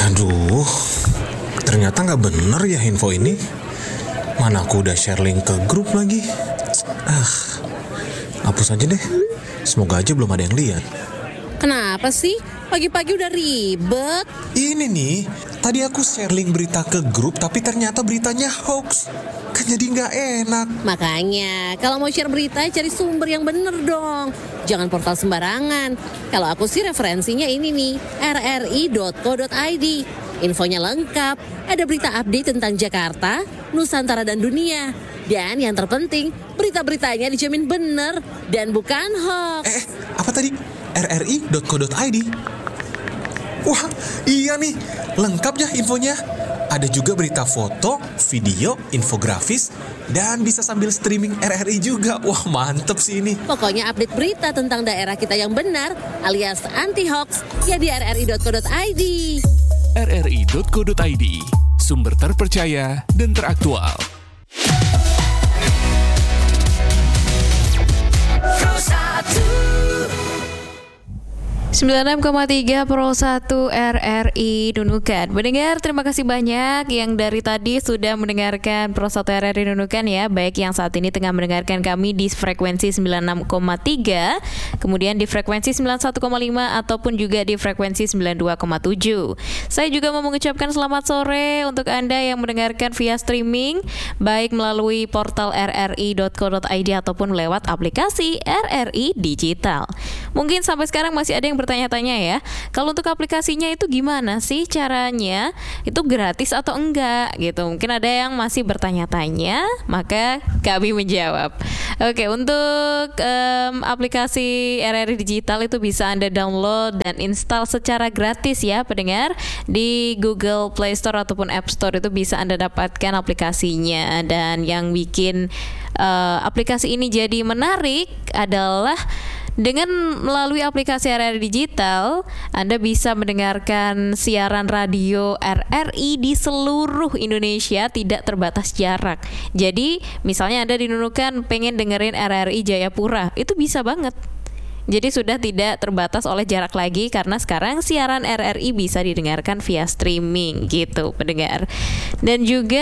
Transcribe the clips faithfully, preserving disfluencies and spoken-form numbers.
Aduh, ternyata nggak bener ya info ini. Mana aku udah share link ke grup lagi. Ah, hapus aja deh. Semoga aja belum ada yang lihat. Kenapa sih? Pagi-pagi udah ribet. Ini nih, tadi aku share link berita ke grup tapi ternyata beritanya hoax. Kan jadi nggak enak. Makanya, kalau mau share berita cari sumber yang bener dong. Jangan portal sembarangan. Kalau aku sih referensinya ini nih, r r i dot co dot i d. Infonya lengkap, ada berita update tentang Jakarta, Nusantara dan dunia. Dan yang terpenting, berita-beritanya dijamin bener dan bukan hoax. Eh, apa tadi? r r i dot co dot i d. Wah, iya nih, lengkap ya infonya. Ada juga berita foto, video, infografis, dan bisa sambil streaming R R I juga. Wah, mantep sih ini. Pokoknya update berita tentang daerah kita yang benar alias anti-hoax ya di r r i dot co dot i d. r r i dot co dot i d, sumber terpercaya dan teraktual. sembilan puluh enam koma tiga Pro satu R R I Nunukan. Mendengar, terima kasih banyak yang dari tadi sudah mendengarkan Pro satu R R I Nunukan ya. Baik yang saat ini tengah mendengarkan kami di frekuensi sembilan puluh enam koma tiga, kemudian di frekuensi sembilan puluh satu koma lima ataupun juga di frekuensi sembilan puluh dua koma tujuh. Saya juga mau mengucapkan selamat sore untuk Anda yang mendengarkan via streaming, baik melalui portal r r i dot co dot i d ataupun lewat aplikasi R R I Digital. Mungkin sampai sekarang masih ada yang bertanya-tanya ya, kalau untuk aplikasinya itu gimana sih caranya? Itu gratis atau enggak gitu. Mungkin ada yang masih bertanya-tanya, maka kami menjawab. Oke, untuk um, aplikasi R R I Digital itu bisa Anda download dan install secara gratis ya pendengar. Di Google Play Store ataupun App Store itu bisa Anda dapatkan aplikasinya. Dan yang bikin uh, aplikasi ini jadi menarik adalah dengan melalui aplikasi R R I Digital, Anda bisa mendengarkan siaran radio R R I di seluruh Indonesia tidak terbatas jarak. Jadi, misalnya Anda di Nunukan pengen dengerin R R I Jayapura, itu bisa banget. Jadi sudah tidak terbatas oleh jarak lagi karena sekarang siaran R R I bisa didengarkan via streaming gitu pendengar. Dan juga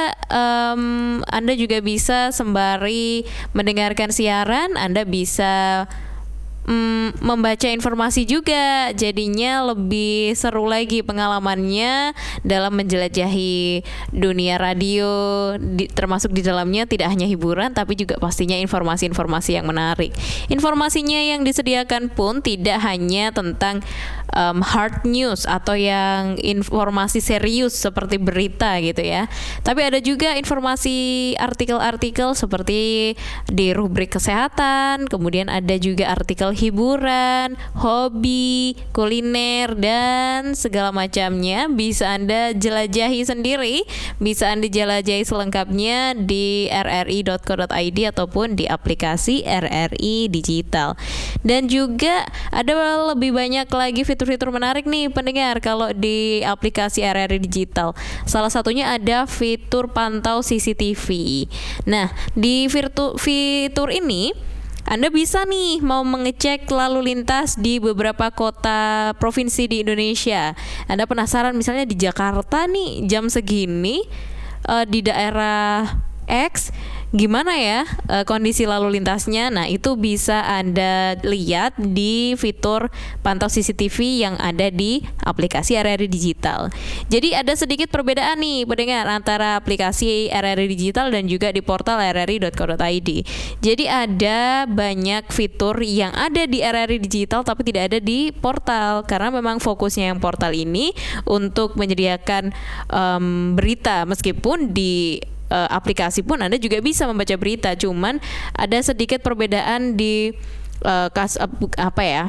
um, Anda juga bisa sembari mendengarkan siaran, Anda bisa Hmm, membaca informasi juga, jadinya lebih seru lagi pengalamannya dalam menjelajahi dunia radio, di, termasuk di dalamnya tidak hanya hiburan tapi juga pastinya informasi-informasi yang menarik. Informasinya yang disediakan pun tidak hanya tentang um, hard news atau yang informasi serius seperti berita gitu ya, tapi ada juga informasi artikel-artikel seperti di rubrik kesehatan, kemudian ada juga artikel hiburan, hobi, kuliner, dan segala macamnya bisa Anda jelajahi sendiri, bisa Anda jelajahi selengkapnya di r r i dot co dot i d ataupun di aplikasi R R I Digital. Dan juga ada lebih banyak lagi fitur-fitur menarik nih pendengar kalau di aplikasi R R I Digital. Salah satunya ada fitur pantau C C T V. Nah, di fitur, fitur ini Anda bisa nih mau mengecek lalu lintas di beberapa kota provinsi di Indonesia. Anda penasaran misalnya di Jakarta nih jam segini, uh, di daerah X gimana ya uh, kondisi lalu lintasnya. Nah, itu bisa Anda lihat di fitur pantau C C T V yang ada di aplikasi R R I Digital. Jadi ada sedikit perbedaan nih pendengar antara aplikasi R R I Digital dan juga di portal r r i dot co dot i d. Jadi ada banyak fitur yang ada di R R I Digital tapi tidak ada di portal, karena memang fokusnya yang portal ini untuk menyediakan um, berita, meskipun di Uh, aplikasi pun Anda juga bisa membaca berita, cuman ada sedikit perbedaan di uh, kas, uh, apa ya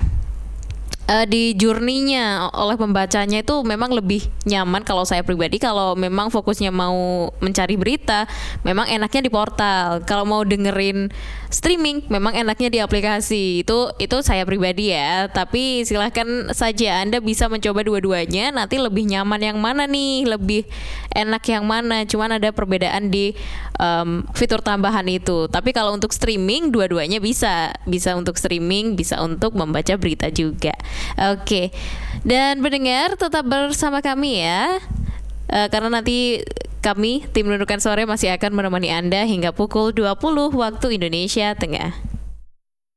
uh, di journey-nya oleh pembacanya itu memang lebih nyaman. Kalau saya pribadi, kalau memang fokusnya mau mencari berita, memang enaknya di portal. Kalau mau dengerin streaming, memang enaknya di aplikasi. Itu itu saya pribadi ya. Tapi silahkan saja Anda bisa mencoba dua-duanya. Nanti lebih nyaman yang mana nih? Lebih enak yang mana? Cuman ada perbedaan di um, fitur tambahan itu. Tapi kalau untuk streaming, dua-duanya bisa. Bisa untuk streaming, bisa untuk membaca berita juga. Oke. Dan pendengar tetap bersama kami ya. Uh, karena nanti kami tim Nunukan Sore masih akan menemani Anda hingga pukul dua puluh waktu Indonesia Tengah.